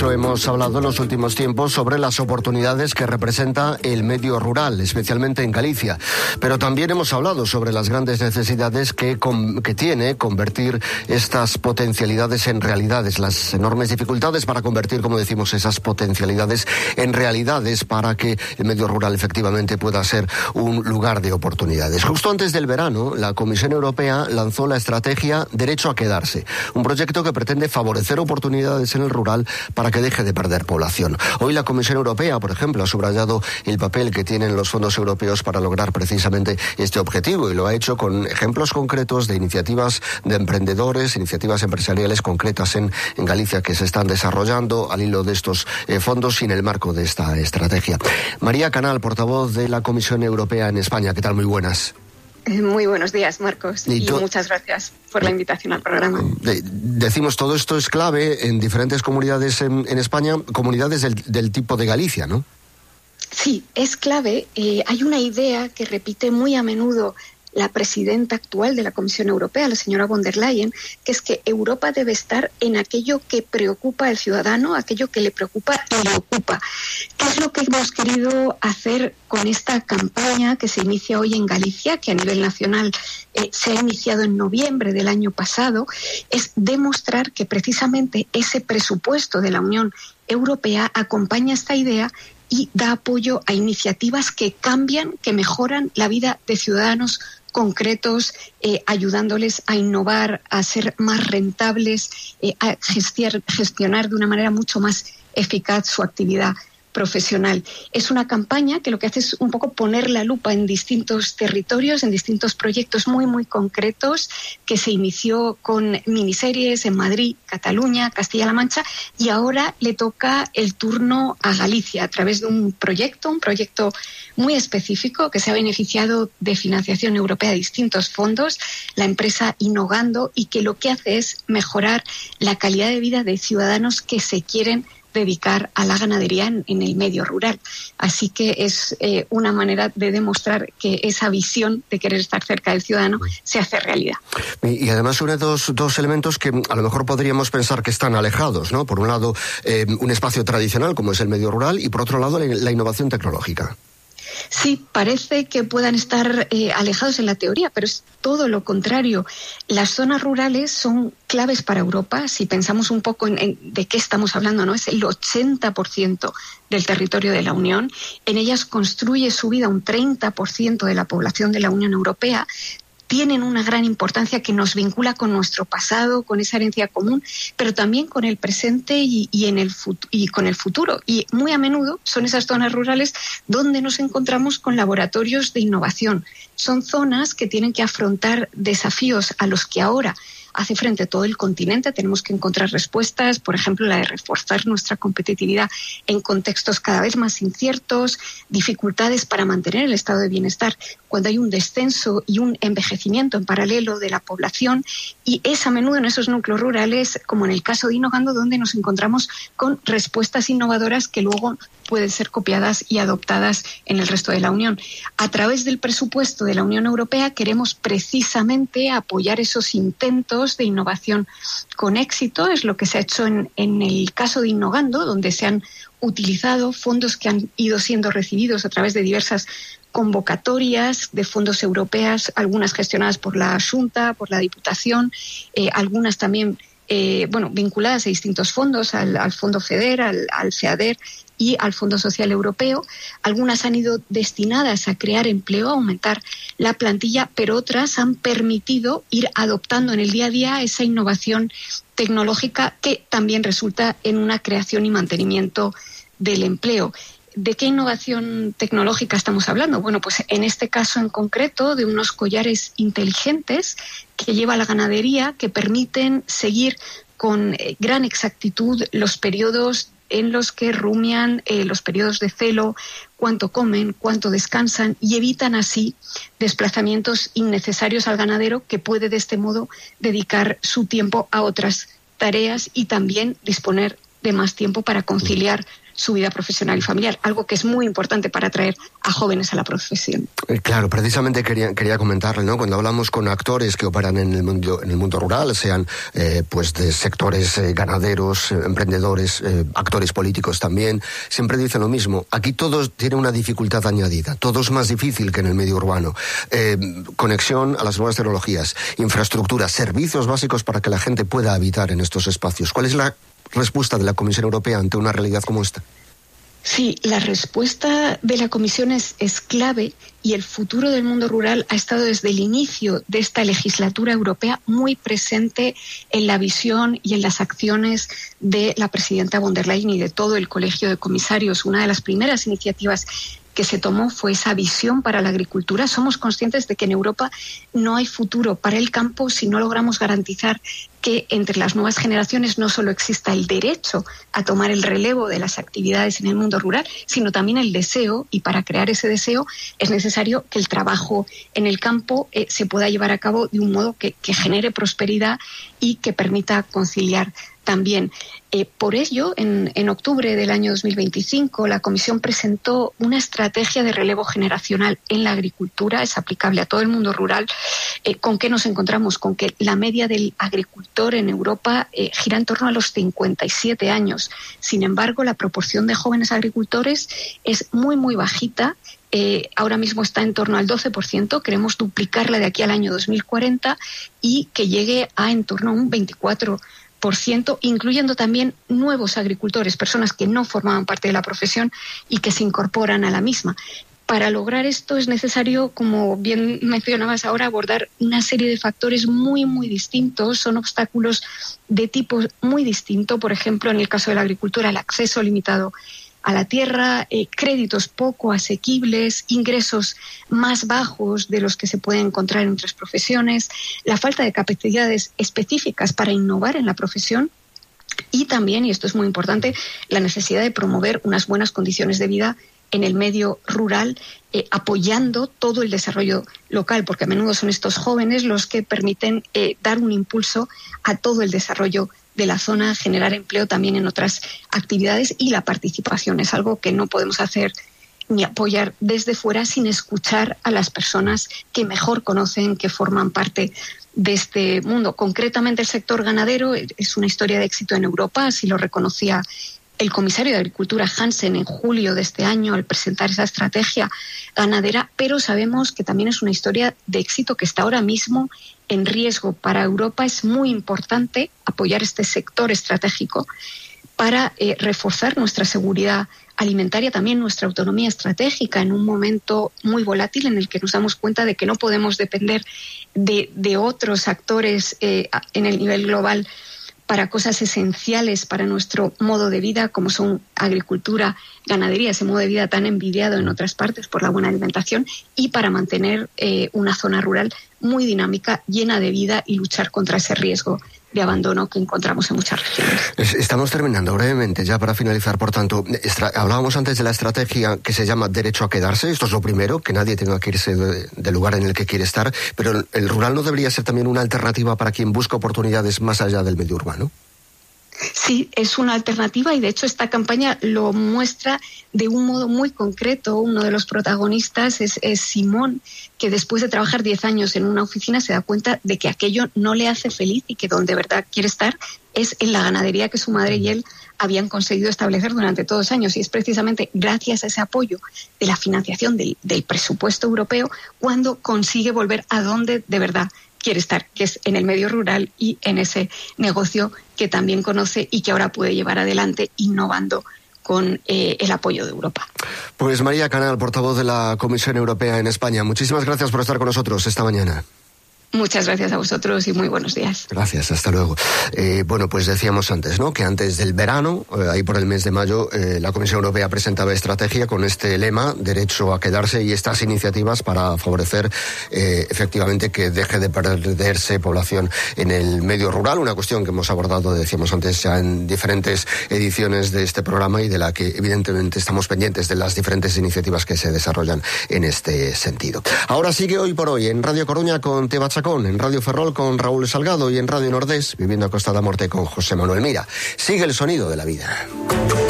Mucho hemos hablado en los últimos tiempos sobre las oportunidades que representa el medio rural, especialmente en Galicia. Pero también hemos hablado sobre las grandes necesidades que tiene convertir estas potencialidades en realidades, las enormes dificultades para convertir, como decimos, esas potencialidades en realidades para que el medio rural efectivamente pueda ser un lugar de oportunidades. Justo antes del verano, la Comisión Europea lanzó la estrategia Derecho a Quedarse, un proyecto que pretende favorecer oportunidades en el rural para que deje de perder población. Hoy la Comisión Europea, por ejemplo, ha subrayado el papel que tienen los fondos europeos para lograr precisamente este objetivo, y lo ha hecho con ejemplos concretos de iniciativas de emprendedores, iniciativas empresariales concretas en Galicia que se están desarrollando al hilo de estos fondos y en el marco de esta estrategia. María Canal, portavoz de la Comisión Europea en España. ¿Qué tal? Muy buenas. Muy buenos días, Marcos, y muchas gracias por la invitación al programa. Decimos, todo esto es clave en diferentes comunidades en España, comunidades del tipo de Galicia, ¿no? Sí, es clave. Hay una idea que repite muy a menudo la presidenta actual de la Comisión Europea, la señora von der Leyen, que es que Europa debe estar en aquello que preocupa al ciudadano, aquello que le preocupa y le ocupa. ¿Qué es lo que hemos querido hacer con esta campaña que se inicia hoy en Galicia, que a nivel nacional se ha iniciado en noviembre del año pasado? Es demostrar que precisamente ese presupuesto de la Unión Europea acompaña esta idea y da apoyo a iniciativas que cambian, que mejoran la vida de ciudadanos concretos, ayudándoles a innovar, a ser más rentables, a gestionar de una manera mucho más eficaz su actividad profesional. Es una campaña que lo que hace es un poco poner la lupa en distintos territorios, en distintos proyectos muy, muy concretos, que se inició con miniseries en Madrid, Cataluña, Castilla-La Mancha, y ahora le toca el turno a Galicia a través de un proyecto muy específico que se ha beneficiado de financiación europea de distintos fondos, la empresa Innogando, y que lo que hace es mejorar la calidad de vida de ciudadanos que se quieren dedicar a la ganadería en el medio rural. Así que es una manera de demostrar que esa visión de querer estar cerca del ciudadano se hace realidad. Y además une dos elementos que a lo mejor podríamos pensar que están alejados, ¿no? Por un lado, un espacio tradicional como es el medio rural, y por otro lado, la innovación tecnológica. Sí, parece que puedan estar alejados en la teoría, pero es todo lo contrario. Las zonas rurales son claves para Europa. Si pensamos un poco en de qué estamos hablando, ¿no? Es el 80% del territorio de la Unión. En ellas construye su vida un 30% de la población de la Unión Europea. Tienen una gran importancia que nos vincula con nuestro pasado, con esa herencia común, pero también con el presente y con el futuro. Y muy a menudo son esas zonas rurales donde nos encontramos con laboratorios de innovación. Son zonas que tienen que afrontar desafíos a los que ahora hace frente a todo el continente. Tenemos que encontrar respuestas, por ejemplo, la de reforzar nuestra competitividad en contextos cada vez más inciertos, dificultades para mantener el estado de bienestar cuando hay un descenso y un envejecimiento en paralelo de la población, y es a menudo en esos núcleos rurales, como en el caso de Innogando, donde nos encontramos con respuestas innovadoras que luego pueden ser copiadas y adoptadas en el resto de la Unión. A través del presupuesto de la Unión Europea queremos precisamente apoyar esos intentos de innovación con éxito. Es lo que se ha hecho en el caso de Innogando, donde se han utilizado fondos que han ido siendo recibidos a través de diversas convocatorias de fondos europeas, algunas gestionadas por la Xunta, por la Diputación, algunas también vinculadas a distintos fondos, al Fondo FEDER, al FEADER y al Fondo Social Europeo. Algunas han ido destinadas a crear empleo, a aumentar la plantilla, pero otras han permitido ir adoptando en el día a día esa innovación tecnológica que también resulta en una creación y mantenimiento del empleo. ¿De qué innovación tecnológica estamos hablando? Bueno, pues en este caso en concreto de unos collares inteligentes que lleva la ganadería, que permiten seguir con gran exactitud los periodos en los que rumian, los periodos de celo, cuánto comen, cuánto descansan, y evitan así desplazamientos innecesarios al ganadero, que puede de este modo dedicar su tiempo a otras tareas y también disponer de más tiempo para conciliar su vida profesional y familiar, algo que es muy importante para atraer a jóvenes a la profesión. Claro, precisamente quería comentarle, ¿no? Cuando hablamos con actores que operan en el mundo rural, sean pues de sectores ganaderos, emprendedores, actores políticos también, siempre dicen lo mismo. Aquí todo tiene una dificultad añadida, todo es más difícil que en el medio urbano. Conexión a las nuevas tecnologías, infraestructura, servicios básicos para que la gente pueda habitar en estos espacios. ¿Cuál es la respuesta de la Comisión Europea ante una realidad como esta? Sí, la respuesta de la Comisión es clave, y el futuro del mundo rural ha estado desde el inicio de esta legislatura europea muy presente en la visión y en las acciones de la presidenta von der Leyen y de todo el colegio de comisarios. Una de las primeras iniciativas que se tomó fue esa visión para la agricultura. Somos conscientes de que en Europa no hay futuro para el campo si no logramos garantizar que entre las nuevas generaciones no solo exista el derecho a tomar el relevo de las actividades en el mundo rural, sino también el deseo, y para crear ese deseo es necesario que el trabajo en el campo se pueda llevar a cabo de un modo que genere prosperidad y que permita conciliar también. Por ello, en octubre del año 2025, la Comisión presentó una estrategia de relevo generacional en la agricultura. Es aplicable a todo el mundo rural. ¿Con qué nos encontramos? Con que la media del agricultor en Europa gira en torno a los 57 años. Sin embargo, la proporción de jóvenes agricultores es muy, muy bajita. Ahora mismo está en torno al 12%, queremos duplicarla de aquí al año 2040 y que llegue a en torno a un 24%, incluyendo también nuevos agricultores, personas que no formaban parte de la profesión y que se incorporan a la misma. Para lograr esto es necesario, como bien mencionabas ahora, abordar una serie de factores muy, muy distintos. Son obstáculos de tipo muy distinto. Por ejemplo, en el caso de la agricultura, el acceso limitado a la tierra, créditos poco asequibles, ingresos más bajos de los que se pueden encontrar en otras profesiones, la falta de capacidades específicas para innovar en la profesión y también, y esto es muy importante, la necesidad de promover unas buenas condiciones de vida en el medio rural, apoyando todo el desarrollo local, porque a menudo son estos jóvenes los que permiten dar un impulso a todo el desarrollo de la zona, generar empleo también en otras actividades, y la participación es algo que no podemos hacer ni apoyar desde fuera sin escuchar a las personas que mejor conocen, que forman parte de este mundo. Concretamente el sector ganadero es una historia de éxito en Europa, así lo reconocía el comisario de Agricultura Hansen en julio de este año al presentar esa estrategia ganadera, pero sabemos que también es una historia de éxito que está ahora mismo en riesgo. Para Europa es muy importante apoyar este sector estratégico para reforzar nuestra seguridad alimentaria, también nuestra autonomía estratégica en un momento muy volátil en el que nos damos cuenta de que no podemos depender de otros actores en el nivel global para cosas esenciales para nuestro modo de vida, como son agricultura, ganadería, ese modo de vida tan envidiado en otras partes por la buena alimentación, y para mantener una zona rural muy dinámica, llena de vida, y luchar contra ese riesgo de abandono que encontramos en muchas regiones. Estamos terminando brevemente, ya para finalizar. Por tanto, hablábamos antes de la estrategia que se llama derecho a quedarse. Esto es lo primero, que nadie tenga que irse del lugar en el que quiere estar. Pero el rural no debería ser también una alternativa para quien busca oportunidades más allá del medio urbano. Sí, es una alternativa, y de hecho esta campaña lo muestra de un modo muy concreto. Uno de los protagonistas es Simón, que después de trabajar 10 años en una oficina se da cuenta de que aquello no le hace feliz y que donde de verdad quiere estar es en la ganadería que su madre y él habían conseguido establecer durante todos los años, y es precisamente gracias a ese apoyo de la financiación del presupuesto europeo cuando consigue volver a donde de verdad quiere estar, que es en el medio rural y en ese negocio que también conoce y que ahora puede llevar adelante innovando con el apoyo de Europa. Pues María Canal, portavoz de la Comisión Europea en España, muchísimas gracias por estar con nosotros esta mañana. Muchas gracias a vosotros y muy buenos días. Gracias, hasta luego. Bueno, pues decíamos antes, ¿no?, que antes del verano, ahí por el mes de mayo, la Comisión Europea presentaba estrategia con este lema, derecho a quedarse, y estas iniciativas para favorecer efectivamente que deje de perderse población en el medio rural, una cuestión que hemos abordado, decíamos antes, ya en diferentes ediciones de este programa, y de la que evidentemente estamos pendientes de las diferentes iniciativas que se desarrollan en este sentido. Ahora sigue Hoy por Hoy en Radio Coruña con Teba Chacón, en Radio Ferrol con Raúl Salgado y en Radio Nordés, Viviendo a Costa da Morte con José Manuel Mira. Sigue el sonido de la vida.